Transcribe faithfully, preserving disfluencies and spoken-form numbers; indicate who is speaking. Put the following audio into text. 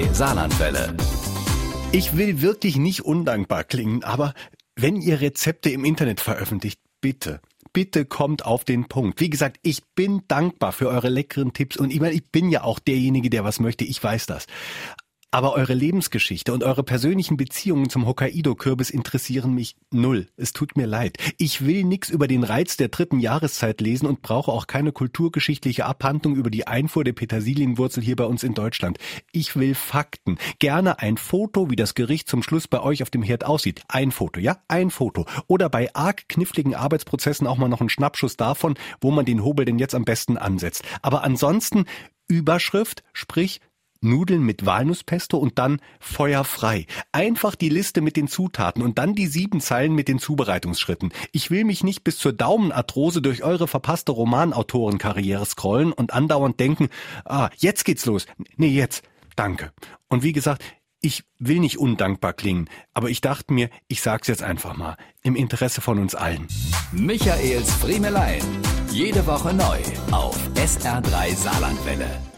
Speaker 1: Saarlandwelle.
Speaker 2: Ich will wirklich nicht undankbar klingen, aber wenn ihr Rezepte im Internet veröffentlicht, bitte, bitte kommt auf den Punkt. Wie gesagt, ich bin dankbar für eure leckeren Tipps und ich meine, ich bin ja auch derjenige, der was möchte, ich weiß das. Aber eure Lebensgeschichte und eure persönlichen Beziehungen zum Hokkaido-Kürbis interessieren mich null. Es tut mir leid. Ich will nichts über den Reiz der dritten Jahreszeit lesen und brauche auch keine kulturgeschichtliche Abhandlung über die Einfuhr der Petersilienwurzel hier bei uns in Deutschland. Ich will Fakten. Gerne ein Foto, wie das Gericht zum Schluss bei euch auf dem Herd aussieht. Ein Foto, ja? Ein Foto. Oder bei arg kniffligen Arbeitsprozessen auch mal noch einen Schnappschuss davon, wo man den Hobel denn jetzt am besten ansetzt. Aber ansonsten Überschrift, sprich Nudeln mit Walnusspesto und dann feuerfrei. Einfach die Liste mit den Zutaten und dann die sieben Zeilen mit den Zubereitungsschritten. Ich will mich nicht bis zur Daumenarthrose durch eure verpasste Romanautorenkarriere scrollen und andauernd denken, ah, jetzt geht's los. Nee, jetzt. Danke. Und wie gesagt, ich will nicht undankbar klingen, aber ich dachte mir, ich sag's jetzt einfach mal. Im Interesse von uns allen.
Speaker 1: Michaels Friemelein. Jede Woche neu auf S R drei Saarlandwelle.